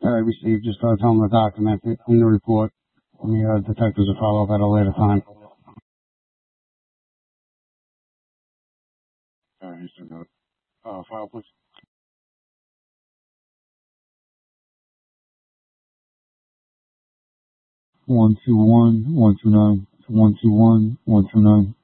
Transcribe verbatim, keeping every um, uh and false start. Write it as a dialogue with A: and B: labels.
A: I received. Just uh, tell them to document it in the report. And the uh, detectives will follow up at a later time. All right, so, uh, file, please.
B: One two one one two nine one two one one two nine.